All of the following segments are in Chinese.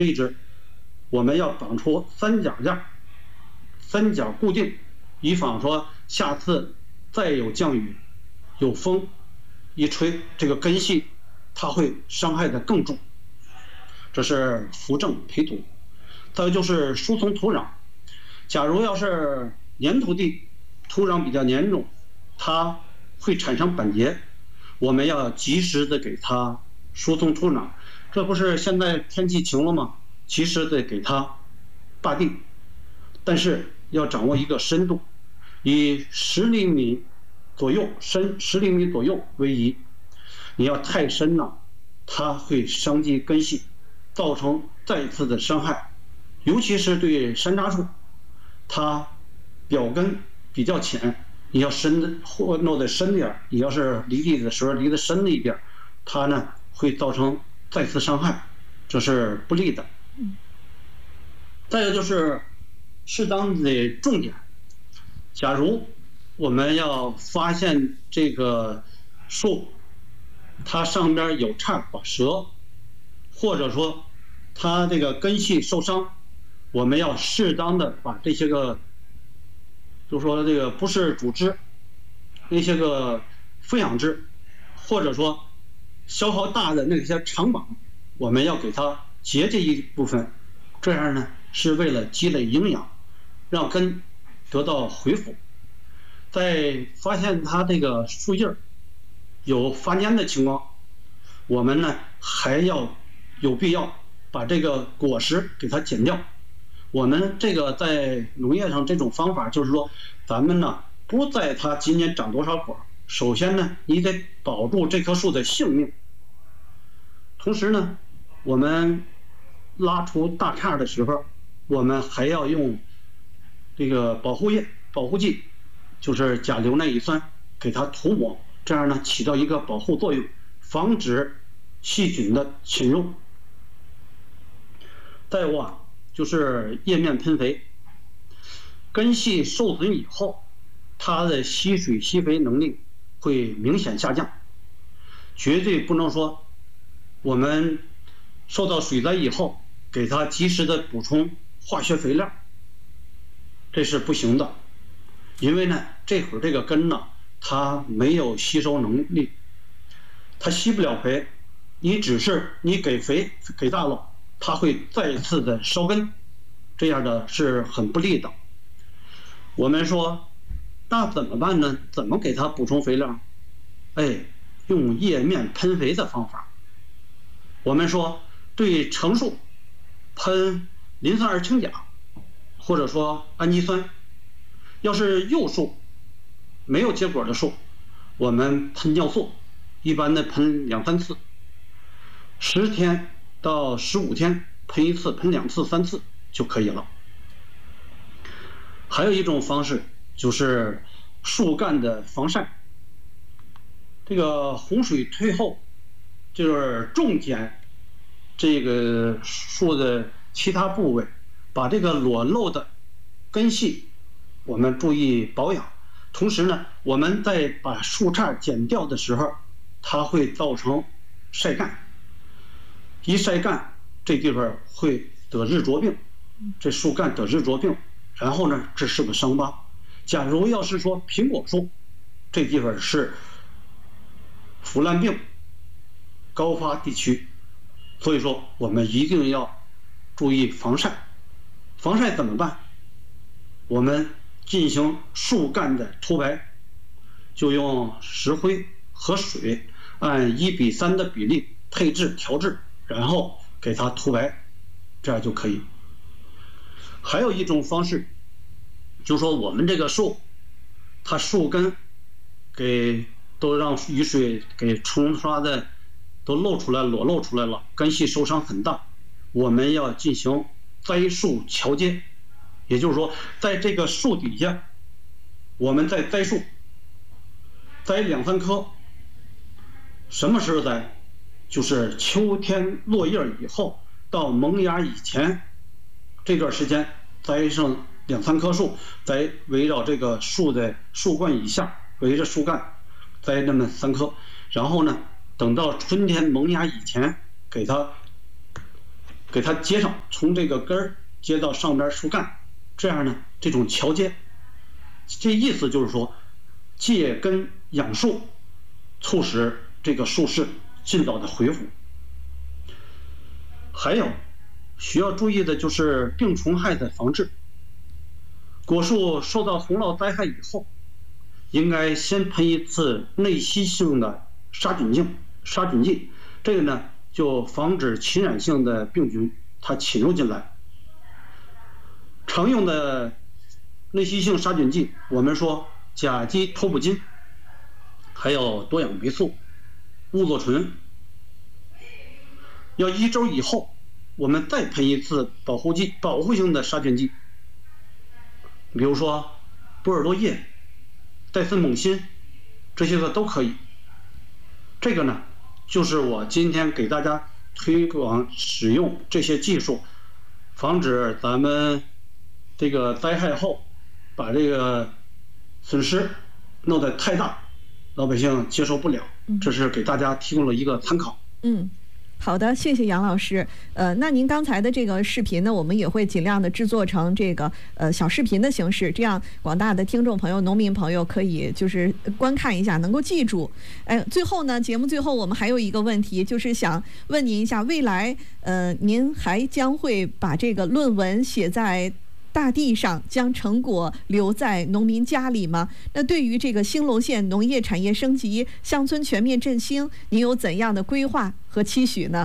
位置，我们要绑出三脚架，三角固定，以防说下次再有降雨、有风一吹，这个根系它会伤害的更重。这是扶正培土。再有就是疏松土壤，假如要是粘土地，土壤比较粘重，它会产生板结，我们要及时的给它疏松土壤。这不是现在天气晴了吗？及时的给它坝地，但是要掌握一个深度，以10厘米左右深，10厘米左右为宜。你要太深了，它会伤及根系，造成再次的伤害。尤其是对山楂树，它表根比较浅，你要深的或弄得深点，你要是离地的时候离得深了一点，它呢会造成再次伤害，这是不利的。再有就是适当的重点，假如我们要发现这个树它上边有叉把折，或者说它这个根系受伤，我们要适当的把这些个，就说这个不是主枝，那些个负氧枝，或者说消耗大的那些长绑，我们要给它截这一部分，这样呢是为了积累营养，让根得到恢复。在发现它这个树叶有发蔫的情况，我们呢还要有必要把这个果实给它剪掉。我们这个在农业上这种方法就是说，咱们呢不在它今年长多少果，首先呢你得保住这棵树的性命。同时呢，我们拉除大杈的时候，我们还要用这个保护液、保护剂，就是甲硫耐乙酸，给它涂抹，这样呢起到一个保护作用，防止细菌的侵入。再有啊，就是叶面喷肥，根系受损以后，它的吸水吸肥能力会明显下降，绝对不能说我们受到水灾以后给它及时的补充化学肥料，这是不行的。因为呢这会儿这个根呢它没有吸收能力，它吸不了肥，你只是你给肥给大了，它会再次的烧根，这样的是很不利的。我们说那怎么办呢？怎么给它补充肥料？用叶面喷肥的方法。我们说对成树喷磷酸二氢钾，或者说氨基酸。要是幼树没有结果的树，我们喷尿素，一般的喷2、3次，10天到15天喷1次，喷2次、3次就可以了。还有一种方式就是树干的防晒。这个洪水退后，就是重剪这个树的其他部位，把这个裸露的根系我们注意保养。同时呢，我们在把树杈剪掉的时候，它会造成晒干，一晒干这地方会得日灼病，这树干得日灼病，然后呢这是个伤疤。假如要是说苹果树这地方是腐烂病高发地区，所以说我们一定要注意防晒。防晒怎么办？我们进行树干的涂白，就用石灰和水按1:3的比例配置调制，然后给它涂白，这样就可以。还有一种方式，就说我们这个树它树根都让雨水给冲刷的都露出来，裸露出来了，根系受伤很大，我们要进行栽树桥接。也就是说在这个树底下我们再栽树，栽2、3棵。什么时候栽？就是秋天落叶以后到萌芽以前这段时间，栽上2、3棵树，再围绕这个树的树冠以下，围着树干栽那么3棵，然后呢等到春天萌芽以前给它给它接上，从这个根儿接到上边树干，这样呢，这种桥接，这意思就是说，借根养树，促使这个树势尽早的恢复。还有需要注意的就是病虫害的防治。果树受到洪涝灾害以后，应该先喷一次内吸性的杀菌剂，这个呢就防止侵染性的病菌它侵入进来。常用的内吸性杀菌剂，我们说甲基托布金，还有多氧霉素、兀唑醇。要1周以后，我们再喷一次保护性的杀菌剂，比如说波尔多液、戴森锰锌，这些个都可以。这个呢，就是我今天给大家推广使用这些技术，防止咱们这个灾害后把这个损失弄得太大，老百姓接受不了。这是给大家提供了一个参考。 好的，谢谢杨老师。那您刚才的这个视频呢，我们也会尽量的制作成这个小视频的形式，这样广大的听众朋友、农民朋友可以就是观看一下，能够记住。最后呢，节目最后我们还有一个问题，就是想问您一下，未来您还将会把这个论文写在大地上，将成果留在农民家里吗？那对于这个兴隆县农业产业升级、乡村全面振兴，您有怎样的规划和期许呢？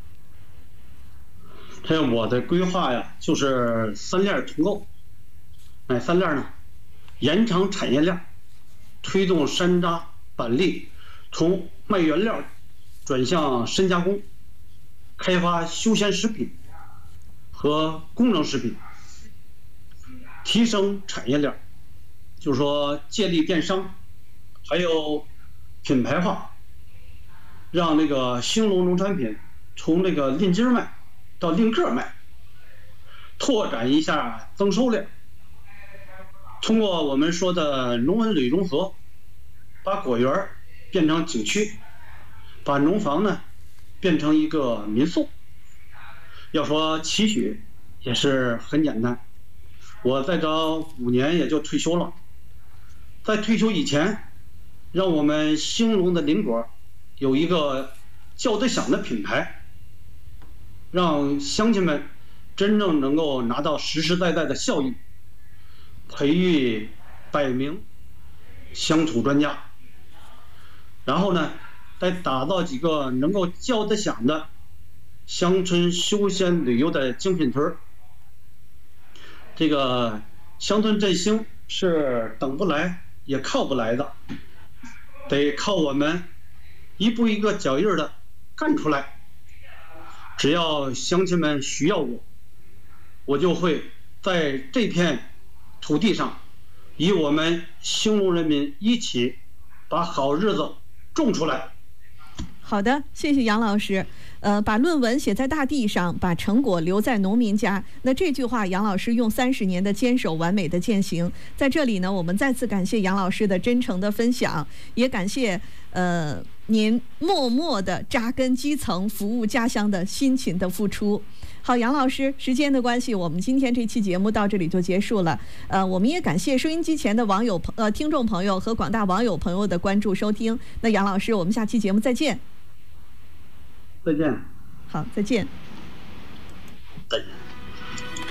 我的规划呀，就是3链同构。哪3链呢？延长产业链，推动山楂、板栗从卖原料转向深加工，开发休闲食品和功能食品。提升产业链，就是说借力电商，还有品牌化，让那个兴隆农产品从那个拎斤卖到拎个卖，拓展一下增收量。通过我们说的农文旅融合，把果园变成景区，把农房呢变成一个民宿。要说期许也是很简单，我再找5年也就退休了。在退休以前，让我们兴隆的林果有一个叫得响的品牌，让乡亲们真正能够拿到实实在在的效益，培育100名乡土专家，然后呢再打造几个能够叫得响的乡村休闲旅游的精品屯。这个乡村振兴是等不来也靠不来的，得靠我们一步一个脚印的干出来。只要乡亲们需要我就会在这片土地上，与我们兴隆人民一起把好日子种出来。 好的，谢谢杨老师。把论文写在大地上，把成果留在农民家。那这句话，杨老师用30年的坚守，完美的践行。在这里呢，我们再次感谢杨老师的真诚的分享，也感谢您默默的扎根基层、服务家乡的辛勤的付出。好，杨老师，时间的关系，我们今天这期节目到这里就结束了。我们也感谢收音机前的听众朋友和广大网友朋友的关注收听。那杨老师，我们下期节目再见。 再见。 好，再见。 再见。